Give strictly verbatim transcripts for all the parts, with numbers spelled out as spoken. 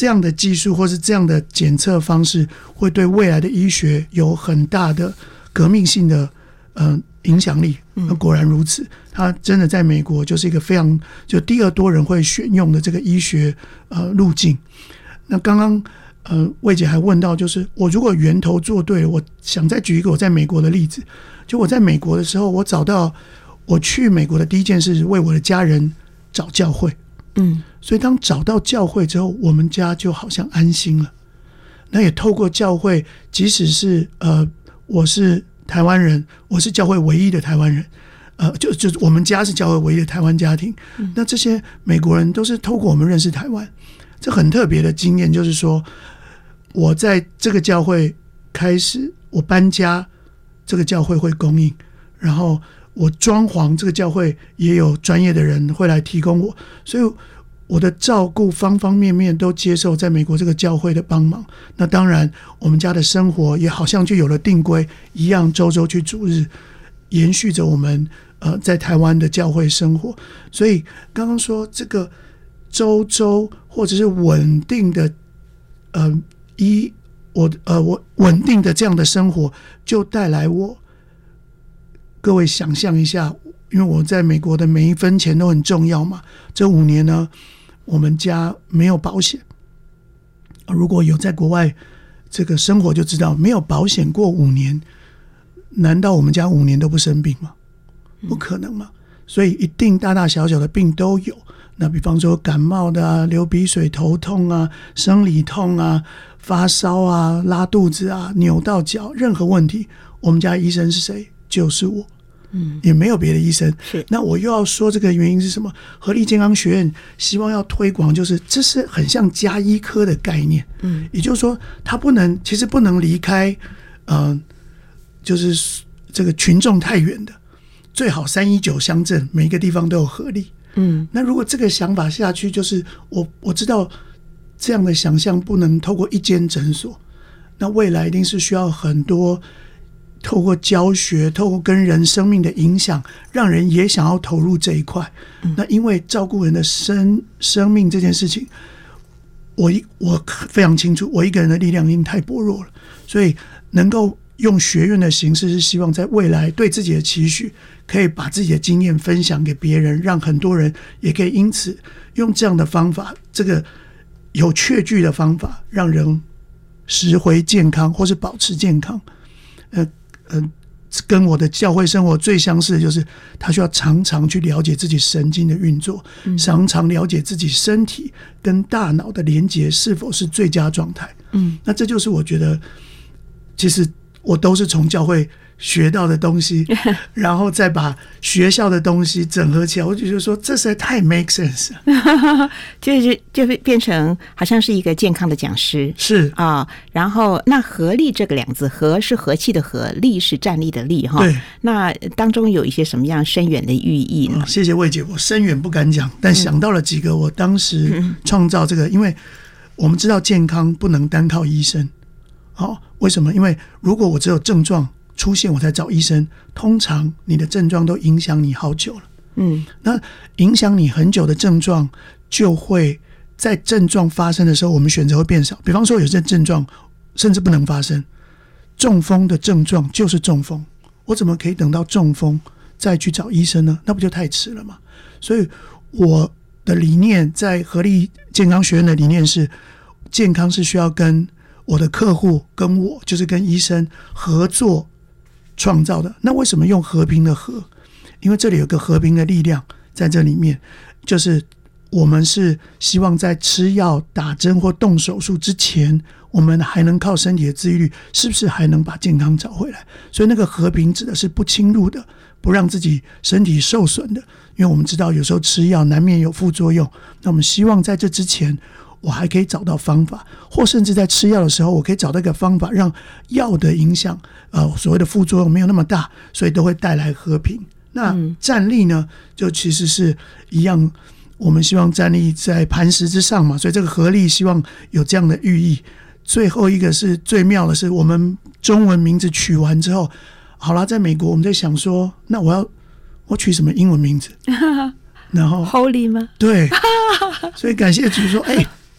这样的技术或是这样的检测方式会对未来的医学有很大的革命性的呃影响力。那果然如此，它真的在美国就是一个非常就第二多人会选用的这个医学呃路径。那刚刚呃魏姐还问到，就是我如果源头做对了，我想再举一个我在美国的例子。就我在美国的时候，我找到我去美国的第一件事是为我的家人找教会。嗯，所以当找到教会之后，我们家就好像安心了。那也透过教会，即使是呃我是台湾人，我是教会唯一的台湾人，呃，就就我们家是教会唯一的台湾家庭。嗯、那这些美国人都是透过我们认识台湾，这很特别的经验，就是说，我在这个教会开始，我搬家，这个教会会供应，然后我装潢，这个教会也有专业的人会来提供我，所以我的照顾方方面面都接受在美国这个教会的帮忙。那当然我们家的生活也好像就有了定规一样，周周去主日，延续着我们呃在台湾的教会生活。所以刚刚说这个周周或者是稳定的呃一我呃我稳定的这样的生活，就带来我各位想象一下，因为我在美国的每一分钱都很重要嘛。这五年呢，我们家没有保险。如果有在国外这个生活就知道，没有保险过五年，难道我们家五年都不生病吗？不可能嘛。所以一定大大小小的病都有。那比方说感冒的啊，流鼻水、头痛啊，生理痛啊，发烧啊，拉肚子啊，扭到脚，任何问题，我们家医生是谁？就是我。嗯，也没有别的医生。是，那我又要说这个原因是什么？合力健康学院希望要推广，就是这是很像家医科的概念。嗯，也就是说，它不能，其实不能离开，呃，就是这个群众太远的，最好三一九乡镇每一个地方都有合力。嗯，那如果这个想法下去，就是我我知道这样的想象不能透过一间诊所，那未来一定是需要很多。透过教学，透过跟人生命的影响，让人也想要投入这一块。嗯、那因为照顾人的生生命这件事情，我我非常清楚，我一个人的力量已经太薄弱了，所以能够用学院的形式，是希望在未来对自己的期许，可以把自己的经验分享给别人，让很多人也可以因此用这样的方法，这个有确据的方法，让人拾回健康或是保持健康。呃。嗯，跟我的教会生活最相似的就是，他需要常常去了解自己神经的运作，嗯、常常了解自己身体跟大脑的连结是否是最佳状态。嗯，那这就是我觉得，其实我都是从教会学到的东西，然后再把学校的东西整合起来，我就觉得说这实在太 make sense 了， 就是就变成好像是一个健康的讲师， 是啊、哦。然后那合力这个两字，和是和气的和，力是站立的力哈。 对， 那当中有一些什么样深远的寓意呢？ 嗯、谢谢魏姐，我深远不敢讲，但想到了几个。我当时创造这个，因为我们知道健康不能单靠医生，好、哦，为什么？因为如果我只有症状出现我才找医生，通常你的症状都影响你好久了。嗯，那影响你很久的症状，就会在症状发生的时候，我们选择会变少。比方说，有些症状甚至不能发生，中风的症状就是中风，我怎么可以等到中风再去找医生呢？那不就太迟了吗？所以我的理念，在合力健康学院的理念是，健康是需要跟我的客户跟我，就是跟医生合作创造的。那为什么用和平的和？因为这里有个和平的力量在这里面，就是我们是希望在吃药、打针或动手术之前，我们还能靠身体的自愈力，是不是还能把健康找回来？所以那个和平指的是不侵入的，不让自己身体受损的。因为我们知道有时候吃药难免有副作用，那我们希望在这之前我还可以找到方法，或甚至在吃药的时候我可以找到一个方法，让药的影响呃所谓的副作用没有那么大，所以都会带来和平。那站立呢，就其实是一样，我们希望站立在磐石之上嘛，所以这个合力希望有这样的寓意。最后一个是最妙的是，我们中文名字取完之后，好啦，在美国我们在想说，那我要我取什么英文名字？然后 Holy 吗？ 对，所以感谢主说，哎、欸，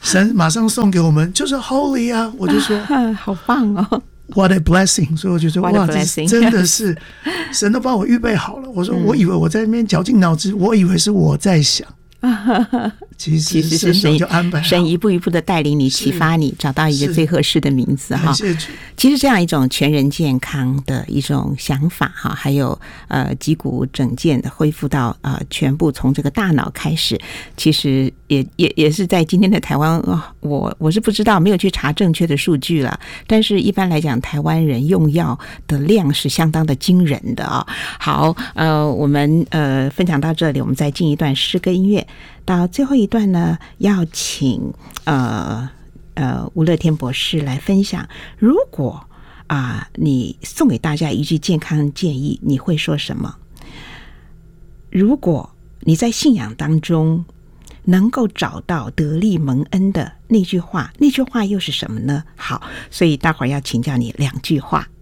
神马上送给我们就是 Holy 啊，我就说好棒哦。 What a blessing！ 所以我就说哇，这真的是神都帮我预备好了。我说我以为我在那边绞尽脑汁，我以为是我在想，其实其实是神就安排好， 神一步一步的带领你、启发你，找到一个最合适的名字哈。其实这样一种全人健康的一种想法哈，还有呃脊骨整健的恢复到呃全部从这个大脑开始，其实也也也是在今天的台湾，哦、我我是不知道，没有去查正确的数据了。但是一般来讲，台湾人用药的量是相当的惊人的啊、哦。好，呃，我们呃分享到这里，我们再进一段诗歌音乐。到最后一段呢，要请呃呃吴乐天博士来分享，如果啊、呃、你送给大家一句健康建议，你会说什么？如果你在信仰当中能够找到得力蒙恩的那句话，那句话又是什么呢？好，所以待会儿要请教你两句话。